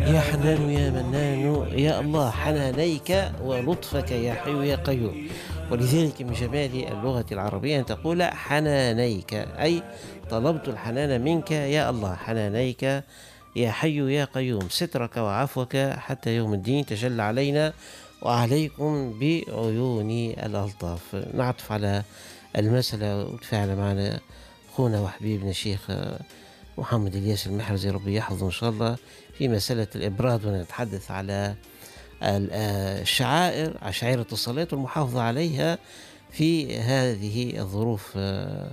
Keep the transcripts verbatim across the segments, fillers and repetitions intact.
يا حنان يا منان يا الله حنانيك ولطفك يا حي يا قيوم. ولذلك من جمال اللغة العربية أن تقول حنانيك، أي طلبت الحنان منك يا الله. حنانيك يا حي يا قيوم، سترك وعفوك حتى يوم الدين تجلى علينا وعليكم بعيون الألطاف. نعطف على المسألة وتفاعل معنا أخونا وحبيبنا الشيخ محمد الياس المحرزي، ربي يحفظه إن شاء الله، في مسألة الإبراد، ونتحدث على ال- آه، الشعائر، شعيرة الصلاة والمحافظة عليها في هذه الظروف، آه،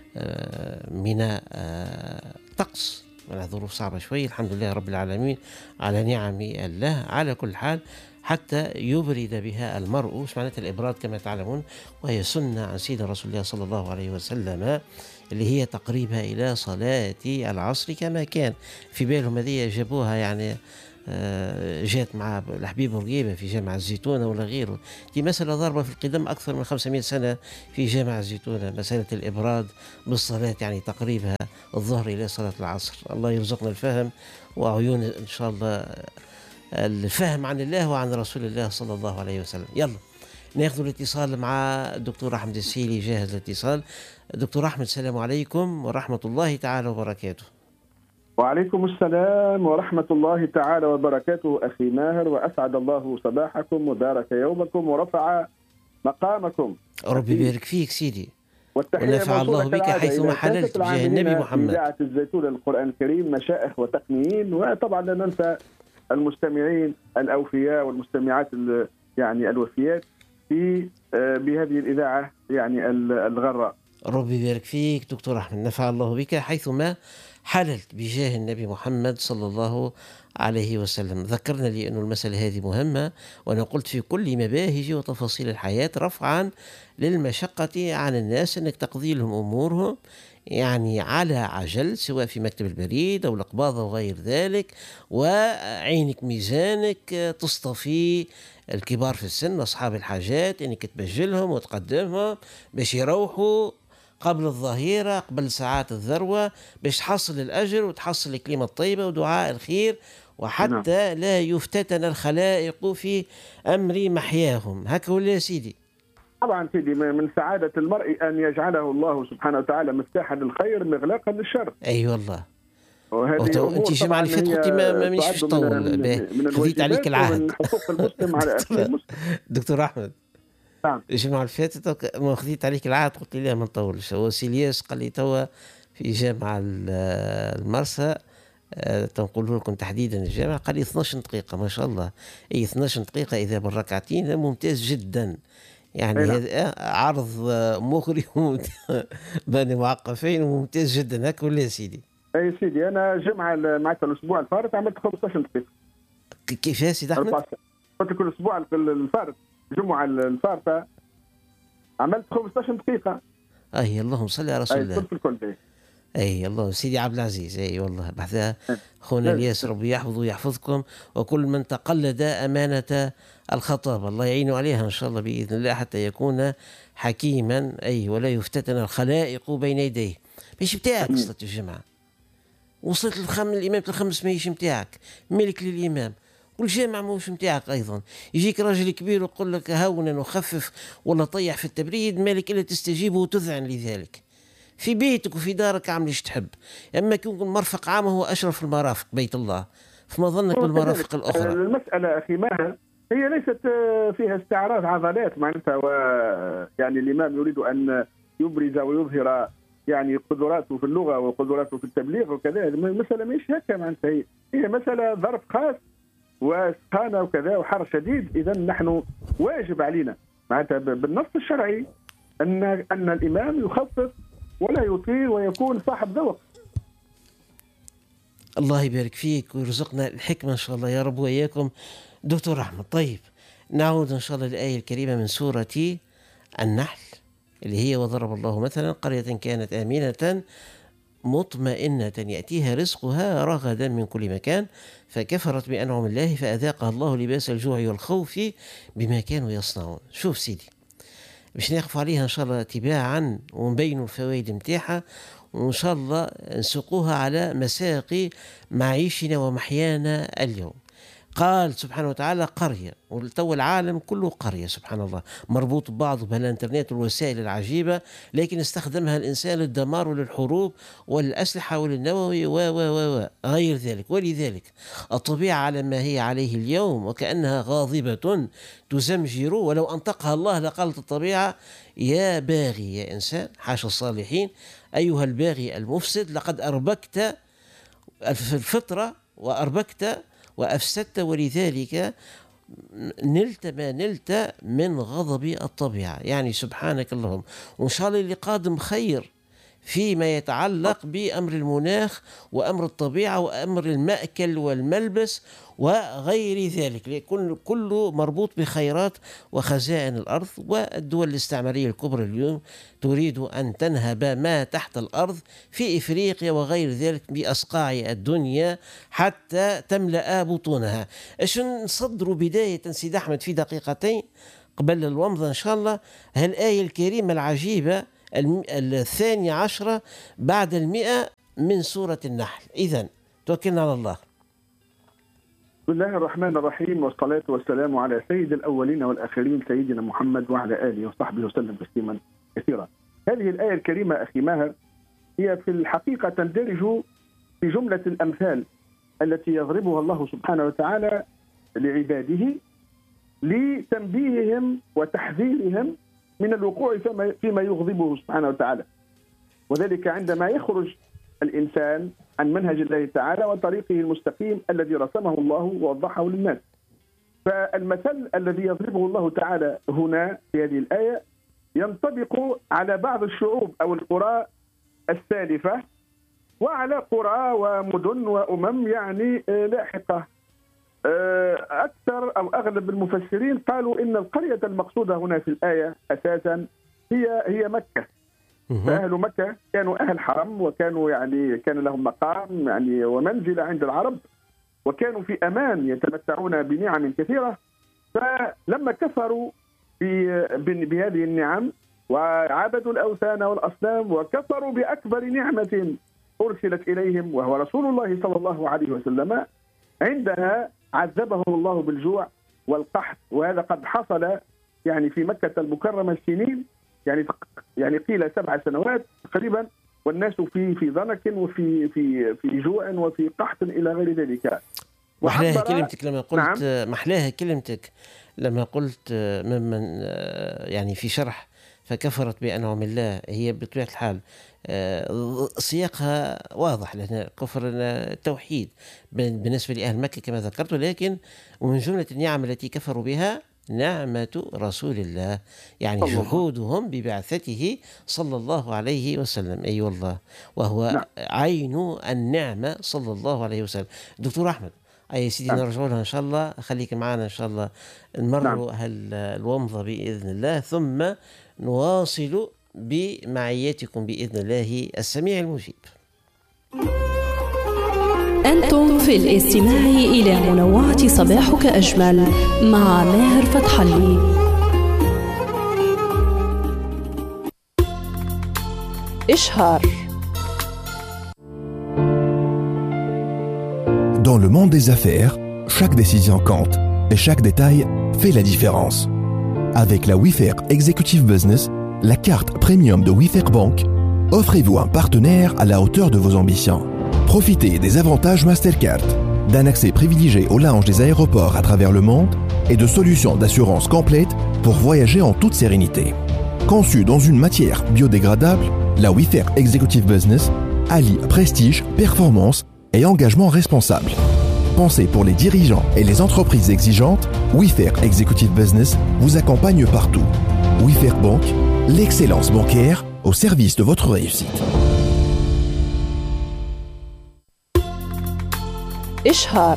آه، من آه، طقس، من ظروف صعبة شوي. الحمد لله رب العالمين على نعم الله على كل حال، حتى يبرد بها المرء. ايش معناتها الإبراد؟ كما تعلمون، وهي سنة عن سيدنا رسول الله صلى الله عليه وسلم، اللي هي تقريبها إلى صلاة العصر كما كان. في بالهم هذه جابوها يعني، آه، جات مع الحبيب بورقيبة في جامع الزيتونة ولا غيره. دي مسألة ضاربة في القدم أكثر من خمسمائة سنة في جامع الزيتونة، مسألة الإبراد بالصلاة، يعني تقريبها الظهر إلى صلاة العصر. الله يرزقنا الفهم وعيون إن شاء الله الفهم عن الله وعن رسول الله صلى الله عليه وسلم. يلا ناخذ الاتصال مع الدكتور أحمد السيلي. جاهز الاتصال؟ دكتور أحمد، السلام عليكم ورحمة الله تعالى وبركاته. وعليكم السلام ورحمة الله تعالى وبركاته أخي ماهر، وأسعد الله صباحكم وبارك يومكم ورفع مقامكم. ربي يبارك فيك سيدي، والتحية ونفع الله موصولة بك كالعادة حيثما إلى حللت كافة بجاه النبي العاملين في محمد. إذاعة الزيتون للقرآن الكريم، مشائخ وتقنيين، وطبعا لا ننسى المستمعين الأوفياء والمستمعات ال- يعني الوفيات في آه، بهذه الإذاعة يعني ال- الغراء. ربي يبارك فيك دكتور أحمد، نفع الله بك حيثما حللت بجاه النبي محمد صلى الله عليه وسلم. ذكرنا لي أن المسألة هذه مهمة، وأنا قلت في كل مباهج وتفاصيل الحياة رفعا للمشقة عن الناس، أنك تقضي لهم أمورهم يعني على عجل، سواء في مكتب البريد أو الإقباض أو غير ذلك، وعينك ميزانك تصطفي الكبار في السن أصحاب الحاجات، أنك تبجلهم وتقدمهم باش يروحوا قبل الظهيرة، قبل ساعات الذروة، باش تحصل الأجر وتحصل الكلمة الطيبة ودعاء الخير، نعم وحتى لا يفتتن الخلائق في أمر محياهم. هكا ولا يا سيدي؟ طبعا سيدي، من سعادة المرء أن يجعله الله سبحانه وتعالى مفتاحا للخير مغلاقا للشر. أي أيوة والله. وهذه وتو... امور أنت الجمعة طبعا اللي فاتت هي قلت ما ما مانيش باش تعد من نطول، من, باهي، من خذيت عليك الواجبات العهد. ومن حقوق المسلم على اخيه دكتور المسلم. دكتور أحمد، نعم الجمعة اللي فاتت ما خذيت عليك العهد، قلت لي لا ما نطولش. هو سيلياس قال لي توا في جامعة ال- المرسى، آه، تنقول لكم تحديدا الجامعة، قال لي اثناش دقيقة ما شاء الله. اي اثناش دقيقة إذا بالركعتين ممتاز جدا. اي يعني نعم. هذا آه، عرض آه، مغري وممت- بين معقفين وممتاز جدا. هكا ولا يا سيدي؟ اي سيدي، انا جمعه معناتها الاسبوع الفارط عملت خمسطاش دقيقه. ك- كيف يا سيدي أحمد؟ الفارط. قلت لك الاسبوع الفارط، الجمعه الفارطه عملت خمسطاش دقيقه. أي اللهم صل على رسول اي الله. كل في الكل به. اي الله سيدي عبد العزيز. اي والله بحثها إيه. خونا لازم. الياس، ربي يحفظه ويحفظكم، وكل من تقلد امانه الخطاب الله يعينه عليها ان شاء الله باذن الله، حتى يكون حكيما، اي ولا يفتتن الخلائق بين يديه. مش بتاعك مم. صلاه الجمعه، وصلت الخم الامام الخمس ماهيش متاعك، ملك للامام. والجامع ماهوش متاعك ايضا. يجيك راجل كبير ويقول لك هونا وخفف ولا طيح في التبريد، مالك الا تستجيب وتذعن لذلك. في بيتك وفي دارك اعمل ايش تحب، اما كي يكون مرفق عام هو اشرف المرافق بيت الله، فما ظنك بالمرافق وكذلك الاخرى؟ المساله اخي ماهر هي ليست آه، فيها استعراض عضلات معناتها، و يعني الامام يريد ان يبرز ويظهر يعني قدراته في اللغه وقدراته في التبليغ وكذا. المساله مش هكا معناتها، هي هي مساله ظرف خاص وسخانه وكذا وحر شديد. اذا نحن واجب علينا معناتها بالنص الشرعي ان ان الامام يخفف ولا يطيل ويكون صاحب ذوق. الله يبارك فيك ويرزقنا الحكمه ان شاء الله يا رب واياكم دكتور احمد. طيب نعود ان شاء الله للايه الكريمه من سوره النحل، اللي هي وضرب الله مثلا قريه كانت امنه مطمئنة يأتيها رزقها رغدا من كل مكان فكفرت بأنعم الله فأذاقها الله لباس الجوع والخوف بما كانوا يصنعون. شوف سيدي، باش نقف عليها إن شاء الله تباعا ونبينوا الفوائد متاعها، وإن شاء الله نسوقوها على مساقي معيشنا ومحيانا اليوم. قال سبحانه وتعالى قرية، والتو العالم كله قرية سبحان الله، مربوط ببعضه بالإنترنت والوسائل العجيبة، لكن استخدمها الإنسان للدمار وللحروب والأسلحة وللنووي و و غير ذلك. ولذلك الطبيعة على ما هي عليه اليوم وكأنها غاضبة تزمجر، ولو أنطقها الله لقالت الطبيعة يا باغي يا إنسان، حاشا الصالحين، أيها الباغي المفسد، لقد أربكت الفطرة وأربكت وأفسدت، ولذلك نلت ما نلت من غضب الطبيعة. يعني سبحانك اللهم، وإن شاء الله اللي قادم خير فيما يتعلق بأمر المناخ وأمر الطبيعة وأمر المأكل والملبس وغير ذلك، كل كله مربوط بخيرات وخزائن الأرض. والدول الاستعمارية الكبرى اليوم تريد أن تنهب ما تحت الأرض في إفريقيا وغير ذلك بأصقاع الدنيا حتى تملأ بطونها. ايش نصدروا بداية سيد أحمد في دقيقتين قبل الومضة إن شاء الله هالآية الكريمة العجيبة الثانية عشرة بعد المئة من سورة النحل. إذن توكلنا على الله. بسم الله الرحمن الرحيم، والصلاة والسلام على سيد الأولين والآخرين سيدنا محمد وعلى آله وصحبه وسلم تسليما كثيرا. هذه الآية الكريمة أخي ماهر هي في الحقيقة تندرج في جملة الأمثال التي يضربها الله سبحانه وتعالى لعباده لتنبيههم وتحذيرهم من الوقوع فيما يغضبه سبحانه وتعالى، وذلك عندما يخرج الإنسان عن منهج الله تعالى وطريقه المستقيم الذي رسمه الله ووضحه للناس. فالمثل الذي يضربه الله تعالى هنا في هذه الآية ينطبق على بعض الشعوب أو القرى السالفة وعلى قرى ومدن وأمم يعني لاحقة. أكثر أو أغلب المفسرين قالوا إن القرية المقصودة هنا في الآية أساسا هي هي مكة. فأهل مكة كانوا أهل حرم، وكانوا يعني كان لهم مقام يعني ومنزلة عند العرب، وكانوا في أمان يتمتعون بنعم كثيرة. فلما كفروا بهذه النعم وعبدوا الأوثان والأصنام وكفروا بأكبر نعمة أرسلت إليهم وهو رسول الله صلى الله عليه وسلم، عندها عذبهم الله بالجوع والقحط. وهذا قد حصل يعني في مكة المكرمة سنين، يعني يعني قيل سبع سنوات تقريبا، والناس في في ضنك وفي في في جوع وفي قحط الى غير ذلك. محلاها كلمتك لما قلت نعم. محلاها كلمتك لما قلت ممن يعني في شرح فكفرت بأنعم الله، هي بطبيعة الحال سياقها واضح لأن كفر التوحيد بالنسبة لأهل مكة كما ذكرت، لكن ومن جملة النعم التي كفروا بها نعمة رسول الله، يعني جحودهم ببعثته صلى الله عليه وسلم. أي أيوة والله، وهو نعم. عين النعمة صلى الله عليه وسلم. دكتور أحمد أي سيدي نعم. نرجع لها إن شاء الله، خليك معنا إن شاء الله نمر نعم. هالومضة بإذن الله، ثم نواصل بمعيتكم بإذن الله السميع المجيب. أنتم في الاستماع إلى منوعة صباحك أجمل مع ماهر فتح الله. إشهار. Dans le monde des affaires, chaque décision compte et chaque détail fait la différence. Avec la Wayfair Executive Business, la carte premium de Wayfair Bank, offrez-vous un partenaire à la hauteur de vos ambitions. Profitez des avantages Mastercard, d'un accès privilégié au lounge des aéroports à travers le monde et de solutions d'assurance complètes pour voyager en toute sérénité. Conçue dans une matière biodégradable, la Wayfair Executive Business allie prestige, performance et engagement responsable. Pensez pour les dirigeants et les entreprises exigeantes, Wayfair Executive Business vous accompagne partout. Wayfair Bank, l'excellence bancaire au service de votre réussite. إشهار.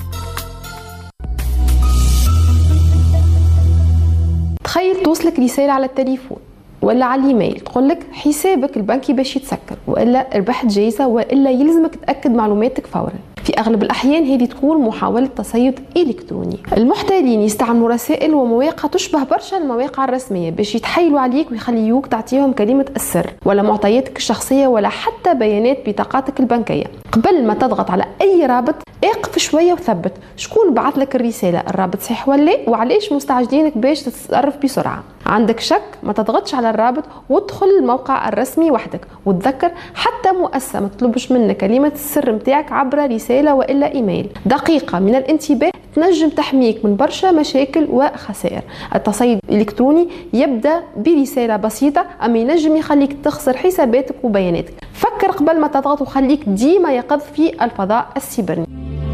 تخيل توصلك رسالة على التليفون ولا على الايميل تقولك حسابك البنكي باش يتسكر، والا ربحت جايزة، والا يلزمك تأكد معلوماتك فورا. في أغلب الأحيان هذه تكون محاولة تصيد إلكتروني. المحتالين يستعملوا رسائل ومواقع تشبه برشا المواقع الرسمية باش يتحايلوا عليك ويخليوك تعطيهم كلمة السر ولا معطياتك الشخصية ولا حتى بيانات بطاقاتك البنكية. قبل ما تضغط على اي رابط اقف شويه وثبت شكون بعث لك الرساله، الرابط صحيح ولا لا، وعلاش مستعجلينك باش تتصرف بسرعه. عندك شك ما تضغطش على الرابط وادخل الموقع الرسمي وحدك. وتذكر حتى مؤسسه ما تطلبش منك كلمه السر نتاعك عبر رساله والا ايميل. دقيقه من الانتباه تنجم تحميك من برشا مشاكل وخسائر. التصيد الالكتروني يبدا برساله بسيطه اما ينجم يخليك تخسر حساباتك وبياناتك. فكر قبل ما تضغط وخليك ديما يقظ في الفضاء السيبرني.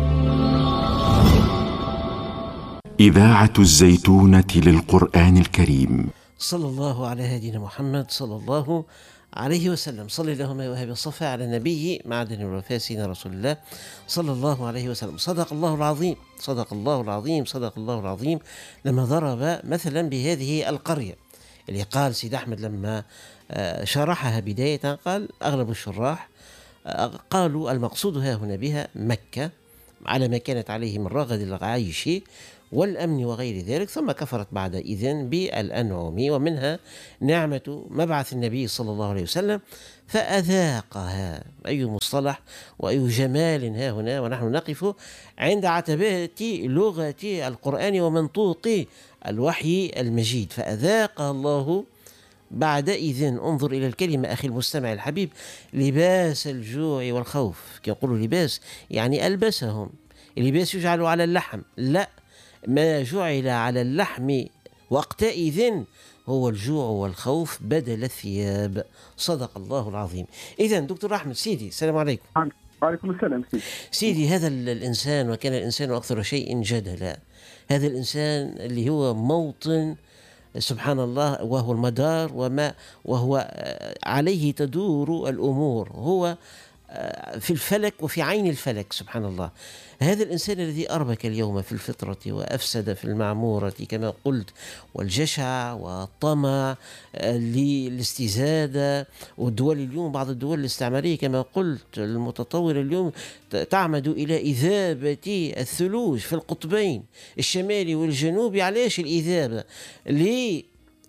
إذاعة الزيتونة للقرآن الكريم. صلى الله على هدينا محمد صلى الله عليه وسلم. صل اللهم وهب الصفا على النبي معدن الوفاء سيدنا رسول الله صلى الله عليه وسلم. صدق الله العظيم، صدق الله العظيم، صدق الله العظيم لما ضرب مثلا بهذه القرية اللي قال سيد أحمد لما شرحها بداية. قال أغلب الشراح قالوا المقصود ها هنا بها مكة على ما كانت عليه من رغد العيش والأمن وغير ذلك، ثم كفرت بعد إذن بالأنعم ومنها نعمة مبعث النبي صلى الله عليه وسلم فأذاقها. أي مصطلح وأي جمال ها هنا، ونحن نقف عند عتبات لغة القرآن ومنطوق الوحي المجيد. فأذاقها الله بعد إذن. انظر إلى الكلمة أخي المستمع الحبيب، لباس الجوع والخوف. كي يقولوا لباس يعني ألبسهم. اللباس يجعل على اللحم، لا، ما جعل على اللحم وقتئذ هو الجوع والخوف بدل الثياب. صدق الله العظيم. إذا دكتور أحمد سيدي، السلام عليكم. وعليكم السلام سيدي. سيدي هذا الإنسان، وكان الإنسان أكثر شيء جدلا، هذا الإنسان اللي هو موطن سبحان الله وهو المدار وما وهو عليه تدور الأمور، هو في الفلك وفي عين الفلك سبحان الله. هذا الإنسان الذي أربك اليوم في الفطرة وأفسد في المعمورة كما قلت، والجشع والطمع للاستزادة، والدول اليوم بعض الدول الاستعمارية كما قلت المتطورة اليوم تعمد إلى إذابة الثلوج في القطبين الشمالي والجنوبي. علاش الإذابة؟ ليه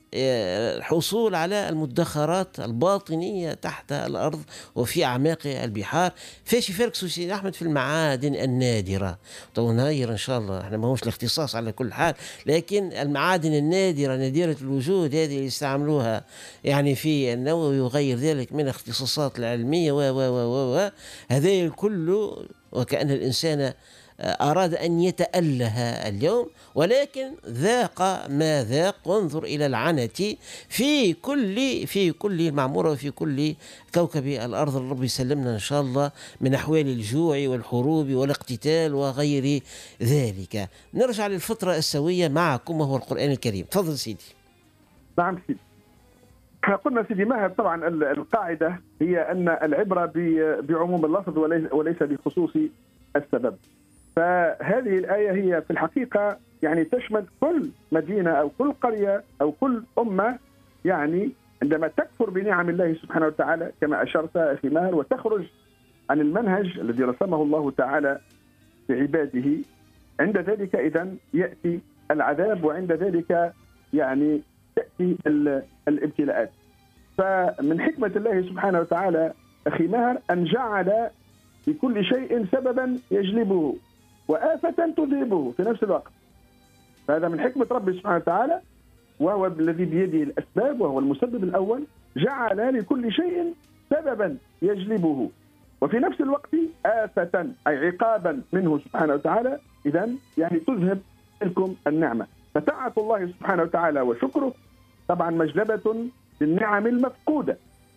الحصول على المدخرات الباطنية تحت الأرض وفي أعماق البحار. فاش يفركسوا سيدي أحمد في المعادن النادرة. تو نغير إن شاء الله، احنا ما هوش الاختصاص على كل حال، لكن المعادن النادرة نادرة الوجود هذه اللي يستعملوها يعني في النووي وغير ذلك من الاختصاصات العلمية و و و و هذا الكل، وكأن الإنسان أراد أن يتأله اليوم ولكن ذاق ما ذاق. وانظر إلى العنة في كل في كل المعمورة وفي كل كوكب الأرض. الرب يسلمنا إن شاء الله من أحوال الجوع والحروب والاقتتال وغير ذلك. نرجع للفطرة السوية معكم وهو القرآن الكريم. تفضل سيدي. نعم سيدي. قلنا سيدي ماهر طبعا القاعدة هي أن العبرة بعموم اللفظ وليس بخصوص السبب. فهذه الآية هي في الحقيقة يعني تشمل كل مدينة أو كل قرية أو كل أمة، يعني عندما تكفر بنعم الله سبحانه وتعالى كما أشرت أخي ماهر وتخرج عن المنهج الذي رسمه الله تعالى لعباده، عند ذلك إذن يأتي العذاب، وعند ذلك يعني تأتي الابتلاءات. فمن حكمة الله سبحانه وتعالى أخي ماهر أن جعل لكل شيء سببا يجلبه وآفة تذهبه في نفس الوقت. فهذا من حكمة ربي سبحانه وتعالى، وهو الذي بيده الأسباب وهو المسبب الأول. جعل لكل شيء سببا يجلبه وفي نفس الوقت آفة أي عقابا منه سبحانه وتعالى، إذن يعني تذهب تلكم النعمة. فطاعة الله سبحانه وتعالى وشكره طبعا مجلبة للنعم المفقودة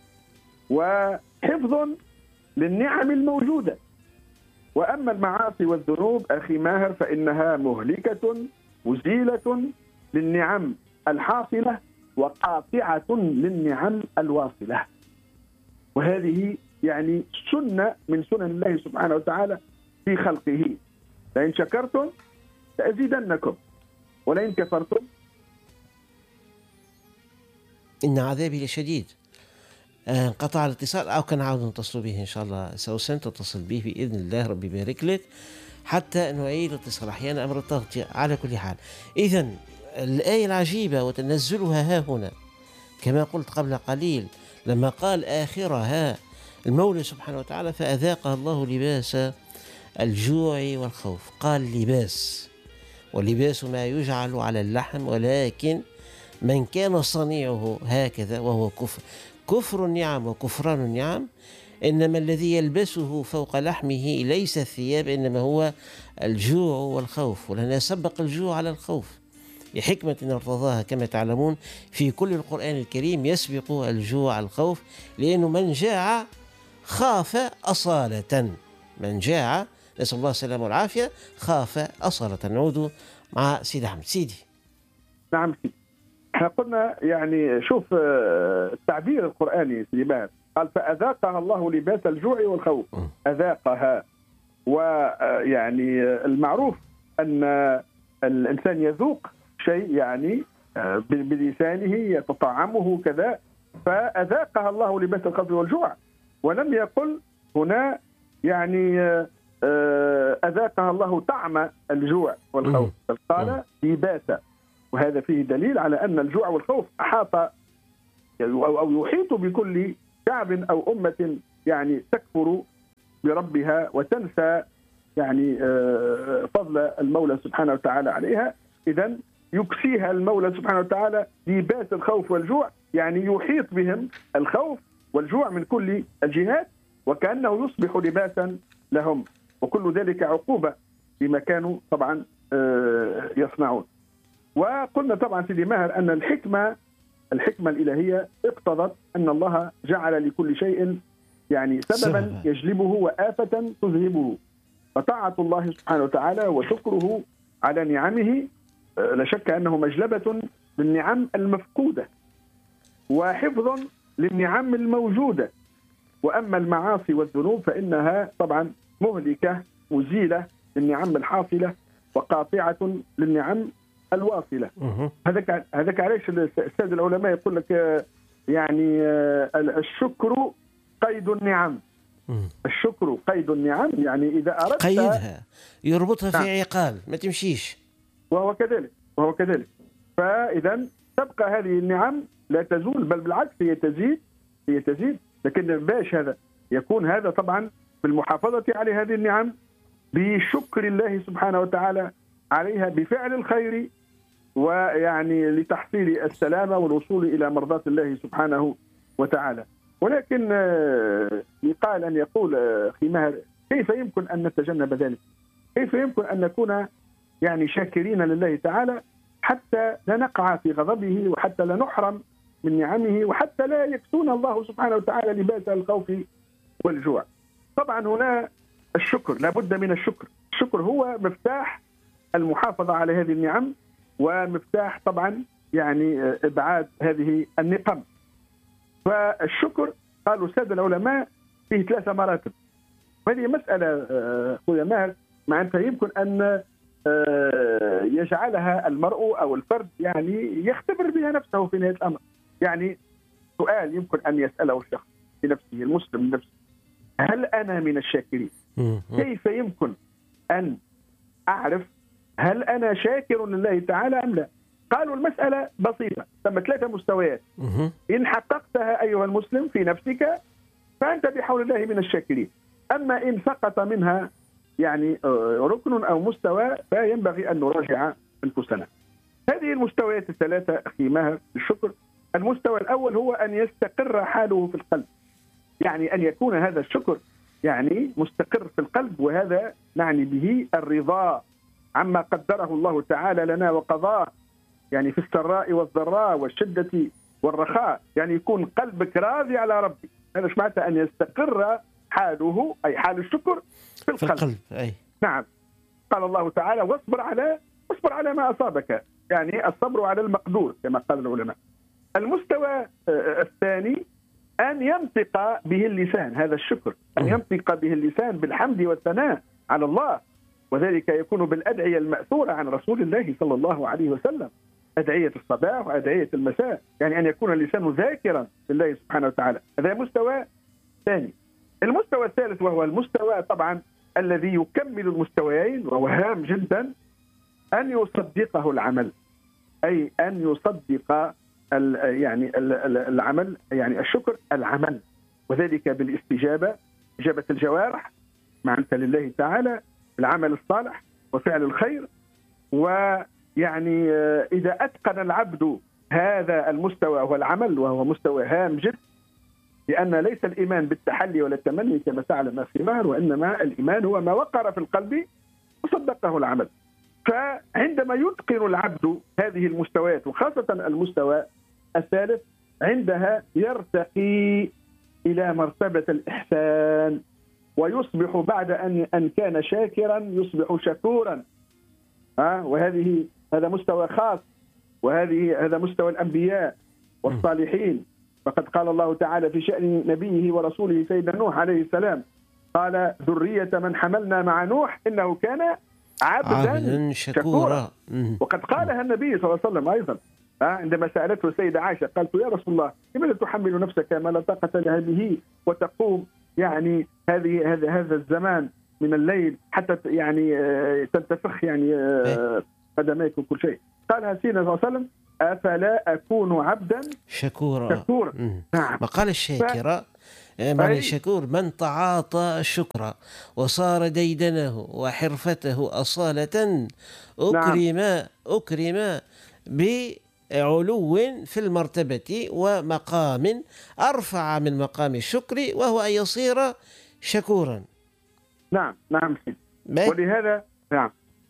وحفظ للنعم الموجودة. وأما المعاصي والذنوب أخي ماهر فإنها مهلكة مزيلة للنعم الحاصلة وقاطعة للنعم الواصلة. وهذه يعني سنة من سنن الله سبحانه وتعالى في خلقه. لئن شكرتم لأزيدنكم ولئن كفرتم إن عذابي لشديد. انقطع الاتصال أو كان عاود نتصل به إن شاء الله. سوسن تتصل به بإذن الله، ربي يبارك لك حتى نعيد الاتصال. أحيانا أمر التغطية. على كل حال إذن الآية العجيبة وتنزلها ها هنا كما قلت قبل قليل لما قال آخرها المولى سبحانه وتعالى فأذاقها الله لباس الجوع والخوف. قال لباس، ولباس ما يجعل على اللحم، ولكن من كان صنيعه هكذا وهو كفر كفر النعم وكفران النعم، إنما الذي يلبسه فوق لحمه ليس الثياب، إنما هو الجوع والخوف، ولأن سبق الجوع على الخوف بحكمة ارتضاها كما تعلمون. في كل القرآن الكريم يسبق الجوع الخوف، لأنه من جاع خاف أصالة، من جاع نسأل الله السلامة والعافية خاف أصالة. نعود مع سيدي أحمد. سيدي. نعم سيدي، احنا قلنا يعني شوف التعبير القرآني سيدي ماهر، قال فأذاقها الله لباس الجوع والخوف. أذاقها، ويعني المعروف أن الإنسان يذوق شيء يعني بلسانه يتطعمه كذا، فأذاقها الله لباس الخوف والجوع، ولم يقل هنا يعني أذاقها الله طعم الجوع والخوف، بل قال لباسا، وهذا فيه دليل على أن الجوع والخوف أحاط أو يحيط بكل شعب أو أمة يعني تكفر بربها وتنسى يعني فضل المولى سبحانه وتعالى عليها. إذن يكسيها المولى سبحانه وتعالى لباس الخوف والجوع، يعني يحيط بهم الخوف والجوع من كل الجهات، وكأنه يصبح لباسا لهم، وكل ذلك عقوبة بما كانوا طبعا يصنعون. وقلنا طبعا سيدي ماهر أن الحكمة الحكمة الإلهية اقتضت أن الله جعل لكل شيء يعني سببا يجلبه وآفة تذهبه، فطاعة الله سبحانه وتعالى وشكره على نعمه لا شك أنه مجلبة للنعم المفقودة وحفظ للنعم الموجودة. وأما المعاصي والذنوب فإنها طبعا مهلكة مزيلة للنعم الحاصلة وقاطعة للنعم الواصلة. هذاك هذاك علاش السادة العلماء يقول لك يعني الشكر قيد النعم. الشكر قيد النعم، يعني إذا أردت قيدها يربطها في عقال ما تمشيش، وهو كذلك وهو كذلك فإذا تبقى هذه النعم لا تزول، بل بالعكس هي تزيد هي تزيد لكن باش هذا يكون هذا طبعا بالمحافظة على هذه النعم بشكر الله سبحانه وتعالى عليها بفعل الخير، ويعني لتحصيل السلامة والوصول إلى مرضاة الله سبحانه وتعالى. ولكن يقال أن يقول أخي ماهر كيف يمكن أن نتجنب ذلك؟ كيف يمكن أن نكون يعني شاكرين لله تعالى حتى لا نقع في غضبه، وحتى لا نحرم من نعمه، وحتى لا يكسونا الله سبحانه وتعالى لباس الخوف والجوع؟ طبعا هنا الشكر، لابد من الشكر. الشكر هو مفتاح المحافظة على هذه النعم، ومفتاح طبعا يعني إبعاد هذه النقم. فالشكر قالوا السادة العلماء فيه ثلاثة مراتب. هذه مسألة أخويا ماهر معناتها يمكن أن يجعلها المرء أو الفرد يعني يختبر بها نفسه في نهاية الأمر. يعني سؤال يمكن أن يسأله الشخص لنفسه، المسلم لنفسه، هل أنا من الشاكرين؟ كيف يمكن أن أعرف هل أنا شاكر لله تعالى أم لا؟ قالوا المسألة بسيطة، ثم ثلاثة مستويات. إن حققتها أيها المسلم في نفسك فأنت بحول الله من الشاكرين. أما إن سقط منها يعني ركن أو مستوى فينبغي أن نراجع أنفسنا. هذه المستويات الثلاثة أخي ماهر الشكر. المستوى الأول هو أن يستقر حاله في القلب، يعني أن يكون هذا الشكر يعني مستقر في القلب، وهذا نعني به الرضا عما قدره الله تعالى لنا وقضاه، يعني في السراء والضراء والشدة والرخاء، يعني يكون قلبك راضي على ربي. هذا ايش معناته؟ أن يستقر حاله أي حال الشكر في القلب, في القلب. أي. نعم، قال الله تعالى واصبر على واصبر على ما أصابك، يعني الصبر على المقدور كما قال العلماء. المستوى الثاني أن ينطق به اللسان، هذا الشكر، أن ينطق به اللسان بالحمد والثناء على الله، وذلك يكون بالأدعية المأثورة عن رسول الله صلى الله عليه وسلم، أدعية الصباح وأدعية المساء، يعني أن يكون اللسان ذاكرا لله سبحانه وتعالى. هذا مستوى ثاني. المستوى الثالث وهو المستوى طبعا الذي يكمل المستويين وهو هام جدا، أن يصدقه العمل، أي أن يصدق يعني العمل، يعني الشكر العمل، وذلك بالاستجابة، إجابة الجوارح معناتها لله تعالى، العمل الصالح وفعل الخير. ويعني إذا أتقن العبد هذا المستوى وهو العمل، وهو مستوى هام جدا، لأن ليس الإيمان بالتحلي ولا التمني كما تعلم أخي ماهر، وإنما الإيمان هو ما وقر في القلب وصدقه العمل. فعندما يتقن العبد هذه المستويات، وخاصة المستوى الثالث، عندها يرتقي إلى مرتبة الإحسان، ويصبح بعد أن أن كان شاكرا يصبح شكورا. ها وهذه هذا مستوى خاص، وهذه هذا مستوى الأنبياء والصالحين. فقد قال الله تعالى في شأن نبيه ورسوله سيدنا نوح عليه السلام، قال ذرية من حملنا مع نوح إنه كان عبدا, عبدا شكورا, شكورا. وقد قالها النبي صلى الله عليه وسلم أيضا عندما سألته السيدة عائشة، قالت يا رسول الله لماذا تحمل نفسك ما لا طاقة لها به، وتقوم يعني هذه هذا هذا الزمان من الليل حتى يعني تنتفخ يعني قدميك وكل شيء. قالها سيدنا صلى الله عليه وسلم أفلا أكون عبدا شكورا. شكورا. نعم. وقال الشاكرة معنى الشكور من تعاطى الشكر وصار ديدنه وحرفته أصالة أكرم نعم. أكرم بعلو في المرتبة ومقام أرفع من مقام الشكر، وهو أن يصير شكورا. نعم نعم ولهذا نعم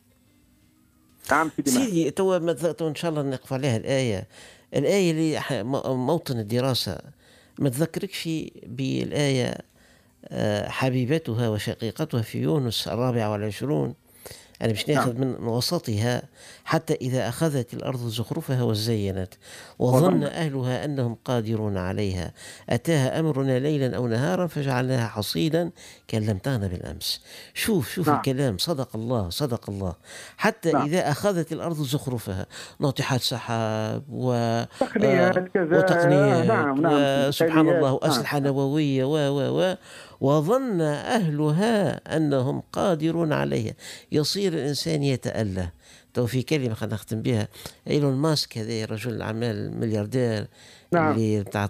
نعم سيدي تو إن شاء الله نقف عليها الآية الآية اللي موطن الدراسة. ما تذكركش بالآية حبيبتها وشقيقتها في يونس الرابعة والعشرون؟ أنا مش ناخذ من وسطها، حتى إذا أخذت الأرض زخرفها وزينت وظن أهلها أنهم قادرون عليها أتاها أمرنا ليلا أو نهارا فجعلناها حصيدا كأن لم تغن بالأمس. شوف شوف نعم. الكلام صدق الله صدق الله. حتى نعم. إذا أخذت الأرض زخرفها ناطحات سحاب وتقنيات آه كذا وتقنيات نعم نعم وسبحان الله وأسلحة نعم. نووية و و و وظن أهلها أنهم قادرون عليها، يصير الإنسان يتأله. تو في كلمة خلينا نختم بها، إيلون ماسك هذا رجل الأعمال الملياردير نعم. اللي بتاعت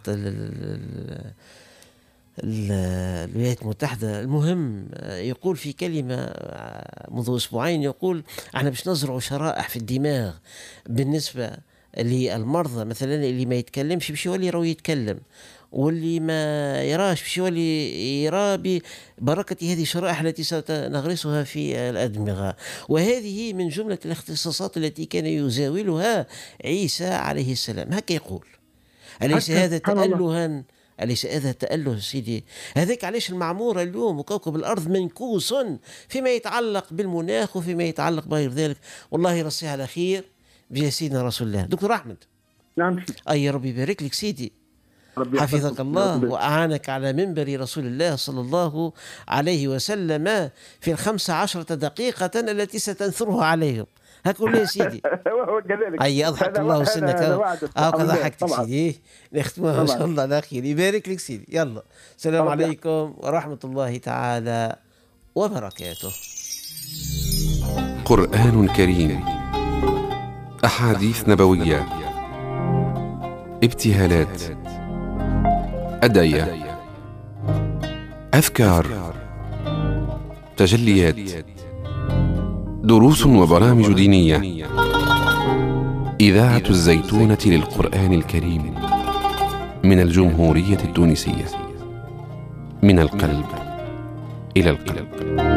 الولايات المتحدة، المهم يقول في كلمة منذ أسبوعين، يقول احنا باش نزرعوا شرائح في الدماغ بالنسبة للمرضى مثلا، اللي ما يتكلمش باش يولي يرو يتكلم، واللي ما يراش باش يولي يرى ببركة هذه الشرائح التي سنغرسها في الأدمغة. وهذه من جملة الاختصاصات التي كان يزاولها عيسى عليه السلام. هكا يقول. أليس هذا تألها؟ أليس هذا تأله سيدي؟ هذاك علاش المعمورة اليوم وكوكب الأرض منكوس فيما يتعلق بالمناخ وفيما يتعلق بغير ذلك. والله رصيها على خير بجاه سيدنا رسول الله. دكتور أحمد. نعم. أي ربي يبارك لك سيدي، حفظك الله وأعانك على منبر رسول الله صلى الله عليه وسلم في الخمس عشرة دقيقة التي ستنثرها عليهم. هكذا يا سيدي. وهو كذلك. أي أضحك الله سنك. هكذا ضحكتك سيدي. نختمها إن شاء الله على خير. يبارك لك سيدي. يلا السلام عليكم ورحمة الله تعالى وبركاته. قرآن كريم، أحاديث نبوية، ابتهالات، أدعية، أذكار، تجليات، دروس وبرامج دينية. إذاعة الزيتونة للقرآن الكريم من الجمهورية التونسية، من القلب إلى القلب.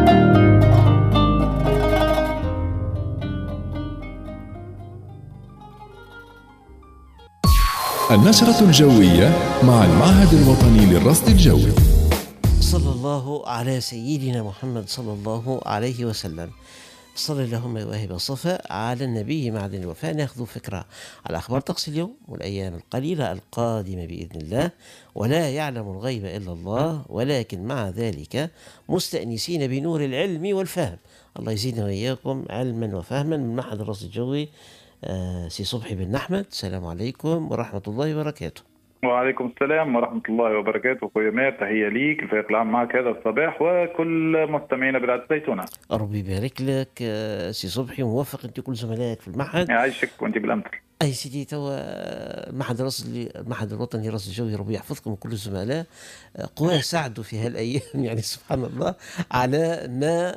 النشرة الجوية مع المعهد الوطني للرصد الجوي. صلى الله على سيدنا محمد صلى الله عليه وسلم. صلى اللهم واهب الصفاء على النبي معدن الوفاء. ناخذ فكرة على أخبار طقس اليوم والأيام القليلة القادمة بإذن الله. ولا يعلم الغيب إلا الله، ولكن مع ذلك مستأنسين بنور العلم والفهم. الله يزيدنا وإياكم علما وفهما. من معهد الرصد الجوي، آه سي صبحي بن أحمد. السلام عليكم ورحمة الله وبركاته. وعليكم السلام ورحمة الله وبركاته. خويا ماهر، تحية ليك، الفريق العام معك هذا الصباح وكل مستمعينا برعاية الزيتونة. ربي يبارك لك آه، سي صبحي، موفق انت كل زملائك في المعهد. يعيشك وانت بالأمثل. اي سيدي، توا المعهد الرصد المعهد الوطني للرصد الجوي، ربي يحفظكم كل الزملاء، آه، قواه ساعدوا في هالايام يعني سبحان الله على ما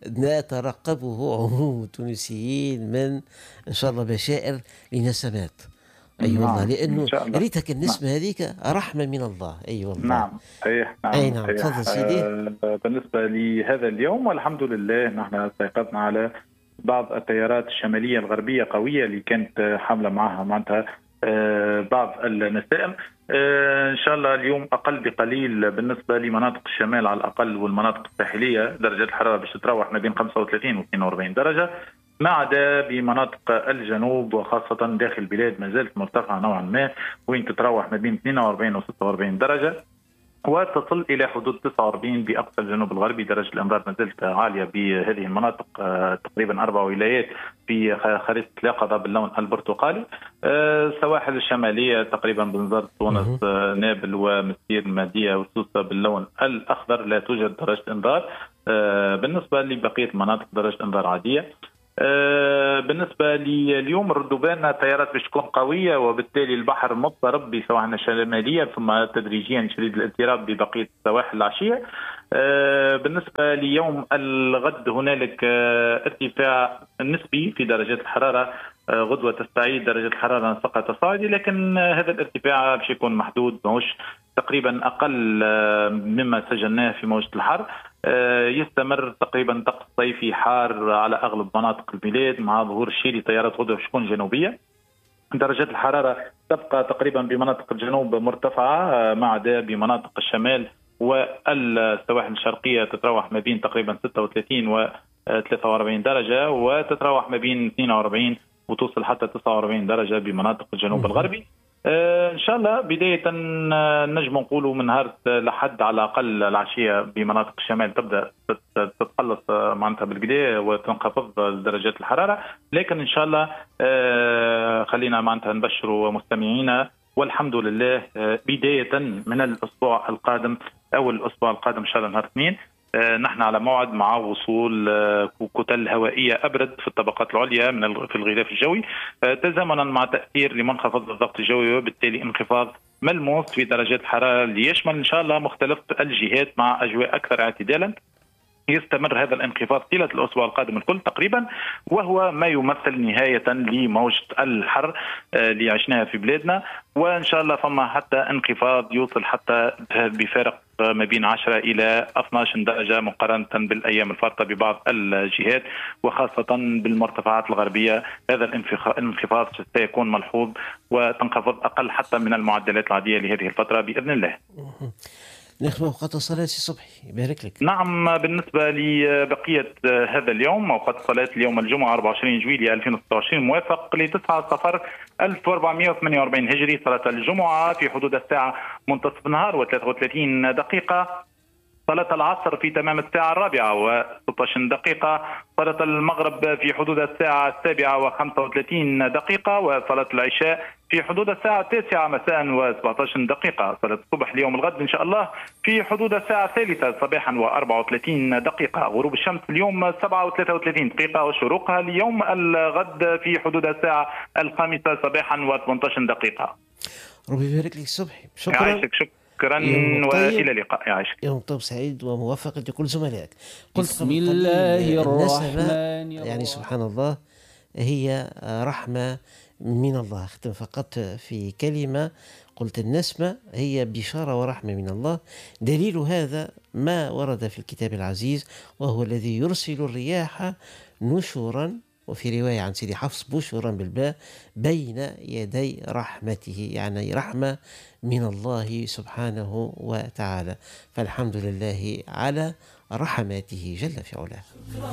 نترقبه عموم التونسيين من ان شاء الله بشائر لنسمات. اي أيوة والله، لانه ريتك النسمه نعم. هذيك رحمه من الله. اي أيوة والله. نعم صحيح. نعم اي نعم، تفضل سيدي. آه بالنسبه لهذا اليوم والحمد لله نحن استيقظنا على بعض التيارات الشماليه الغربيه قويه اللي كانت حامله معها معناتها آه بعض النسائم. آه ان شاء الله اليوم اقل بقليل بالنسبه لمناطق الشمال على الاقل والمناطق الساحليه، درجه الحراره باش تتراوح ما بين خمسة وثلاثين و اثنين وأربعين درجه، ما عدا بمناطق الجنوب وخاصة داخل البلاد ما زالت مرتفعة نوعا ما، وين تتراوح ما بين اثنين وأربعين و ستة وأربعين درجة، وتصل إلى حدود تسعة وأربعين بأقصى الجنوب الغربي. درجة الأمطار ما زالت عالية بهذه المناطق، تقريبا أربع ولايات في خريطة اليقظة باللون البرتقالي. السواحل الشمالية تقريبا بنزرت، تونس، نابل ومسير، المادية وسوسة باللون الأخضر لا توجد درجة إنذار. بالنسبة لبقية المناطق درجة إنذار عادية. آه بالنسبة لليوم الردوبان التيارات باش تكون قوية، وبالتالي البحر مضطرب بسواحل الشمالية ثم تدريجيا شديد الاضطراب ببقية السواحل العشية. آه بالنسبة ليوم الغد هنالك آه ارتفاع نسبي في درجات الحرارة. آه غدوة تستعيد درجة الحرارة نسقها تصاعدي، لكن آه هذا الارتفاع باش يكون محدود، ماهوش تقريبا أقل آه مما سجلناه في موجة الحر. يستمر تقريبا طقس صيفي حار على اغلب مناطق البلاد مع ظهور الشيء لتيارات غدوه شكون جنوبيه. درجات الحراره تبقى تقريبا بمناطق الجنوب مرتفعه ما عدا بمناطق الشمال والسواحل الشرقيه تتراوح ما بين تقريبا ستة وثلاثين و ثلاثة وأربعين درجه، وتتراوح ما بين اثنين وأربعين وتوصل حتى تسعة وأربعين درجه بمناطق الجنوب الغربي. ان شاء الله بدايه نجم نقولوا من نهار لحد على الاقل العشيه بمناطق الشمال تبدا تتقلص معناتها بالكدا وتنخفض درجات الحراره، لكن ان شاء الله خلينا معناتها نبشروا مستمعينا والحمد لله بدايه من الاسبوع القادم او الاسبوع القادم ان شاء الله نهار اثنين نحن على موعد مع وصول كتل هوائية أبرد في الطبقات العليا من في الغلاف الجوي، تزامنا مع تأثير لمنخفض الضغط الجوي، وبالتالي انخفاض ملموس في درجات الحرارة اللي يشمل إن شاء الله مختلف الجهات مع أجواء أكثر اعتدالا. يستمر هذا الانخفاض طيلة الأسبوع القادم الكل تقريبا، وهو ما يمثل نهاية لموجة الحر اللي عشناها في بلادنا، وإن شاء الله فما حتى انخفاض يوصل حتى بفارق ما بين عشرة إلى اثنعش درجة مقارنة بالأيام الفارطة ببعض الجهات وخاصة بالمرتفعات الغربية. هذا الانخفاض سيكون ملحوظ وتنخفض أقل حتى من المعدلات العادية لهذه الفترة بإذن الله. ناخذ اوقات الصلاه سي صبحي، يبارك لك. نعم، بالنسبه لبقيه هذا اليوم اوقات الصلاه اليوم الجمعه أربعة وعشرين جويلية ألفين وستة وعشرين موافق ل تسعة صفر ألف وأربعمائة وثمانية وأربعين هجري، صلاه الجمعه في حدود الساعه منتصف النهار وثلاثة وثلاثين دقيقه، صلاة العصر في تمام الساعة الرابعة وستة عشر دقيقة، صلاة المغرب في حدود الساعة السابعة وخمسة وثلاثين دقيقة، وصلاة العشاء في حدود الساعة التاسعة مساء وسبعة عشر دقيقة، صلاة الصبح اليوم الغد إن شاء الله في حدود الساعة الثالثة صباحا وأربعة وثلاثين دقيقة، غروب الشمس اليوم سبعة وثلاثة وثلاثين دقيقة، وشروقها اليوم الغد في حدود الساعة الخامسة صباحا وثمانية عشر دقيقة. ربي يبارك لك صبحي، شكرا. يعيشك، شكرا. شكرا والى اللقاء. يعيشك. يوم طيب سعيد وموفق لكل زملائك. بسم الله الرحمن الرحيم. يعني سبحان الله هي رحمة من الله. أختم فقط في كلمة، قلت النسمة هي بشارة ورحمة من الله. دليل هذا ما ورد في الكتاب العزيز، وهو الذي يرسل الرياح نشورا، وفي رواية عن سيدي حفص بشرا بالباء، بين يدي رحمته، يعني رحمة من الله سبحانه وتعالى. فالحمد لله على رحماته جل في علاه.